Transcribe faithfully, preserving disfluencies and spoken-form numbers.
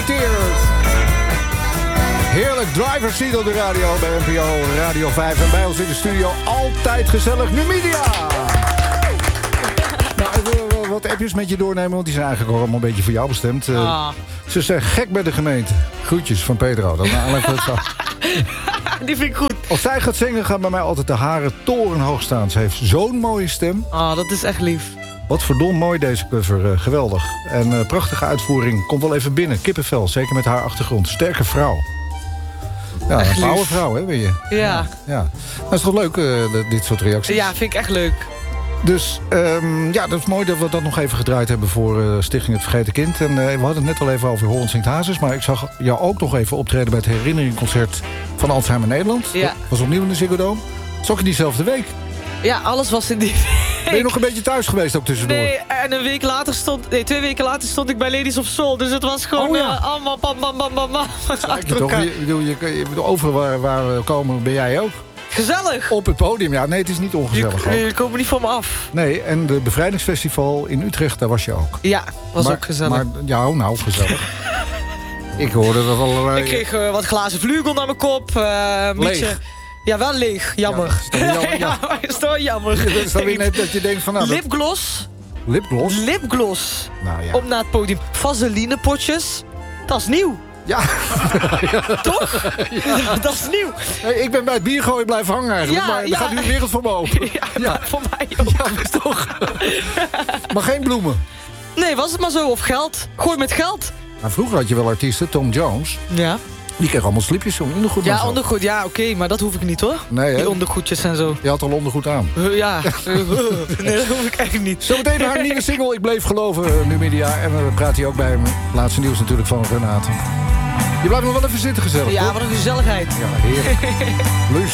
Tears. Heerlijk driver seat op de radio bij N P O Radio vijf. En bij ons in de studio altijd gezellig Numidia. Nou, ik wil wat appjes met je doornemen, want die zijn eigenlijk allemaal een beetje voor jou bestemd. Uh, Ah. Ze zijn gek bij de gemeente. Groetjes van Pedro. Dat alleen voor het zo. Die vind ik goed. Als zij gaat zingen, gaan bij mij altijd de haren torenhoog staan. Ze heeft zo'n mooie stem. Ah, dat is echt lief. Wat verdomd mooi deze cover, uh, geweldig. En uh, prachtige uitvoering, komt wel even binnen. Kippenvel, zeker met haar achtergrond. Sterke vrouw. Ja, Echt een oude lief. vrouw, hè, ben je? Ja. Ja. Dat is toch leuk, uh, dit soort reacties? Ja, vind ik echt leuk. Dus um, ja, dat is mooi dat we dat nog even gedraaid hebben voor uh, Stichting Het Vergeten Kind. En uh, we hadden het net al even over Holland Zingt Hazes. Maar ik zag jou ook nog even optreden bij het herinneringconcert van Alzheimer Nederland. Ja. Dat was opnieuw in de Ziggo Dome. Dat is ook in diezelfde week. Ja, alles was in die week. Ben je nog een beetje thuis geweest ook tussendoor? Nee, en een week later stond... Nee, twee weken later stond ik bij Ladies of Soul. Dus het was gewoon Oh, ja. uh, allemaal bam, bam, bam, bam, bam. Zeg je achter toch, elkaar. je, bedoel, je, je, bedoel, overal waar, waar we komen ben jij ook. Gezellig. Op het podium, ja. Nee, het is niet ongezellig. Je, ook. je komen niet van me af. Nee, en de bevrijdingsfestival in Utrecht, daar was je ook. Ja, was maar, ook gezellig. Maar, ja, nou, gezellig. Ik hoorde dat allerlei... Ik kreeg uh, wat glazen vlugel naar mijn kop. Uh, een Leeg. beetje... Ja, wel leeg. Jammer. Ja, dat is toch jammer, ja. ja, maar is toch jammer. Dat is dan weer net dat je denkt van... Nou, dat- Lipgloss. Lipgloss? Lipgloss. Nou ja. Op naar het podium. Vaselinepotjes. Dat is nieuw. Ja. Toch? Dat is nieuw. Hey, ik ben bij het biergooien blijven hangen eigenlijk. Ja, maar dan ja. gaat nu de wereld voor me open. Ja, Ja. maar voor mij ook. Ja, dat is toch. Maar geen bloemen. Nee, was het maar zo. Of geld. Gooi met geld. Nou, vroeger had je wel artiesten, Tom Jones. Ja. Die kreeg allemaal slipjes, zo'n ondergoed. en Ja, zo. ondergoed. Ja, oké. maar dat hoef ik niet, hoor. Nee, hè? Die ondergoedjes en zo. Je had al ondergoed aan. Uh, ja. nee, dat hoef ik echt niet. Zometeen haar nieuwe single, Ik Bleef Geloven, uh, Numidia. En we praten hier ook bij hem. Laatste nieuws natuurlijk van Renate. Je blijft nog wel even zitten gezellig, Ja, toch? wat een gezelligheid. Ja, heerlijk. Luus.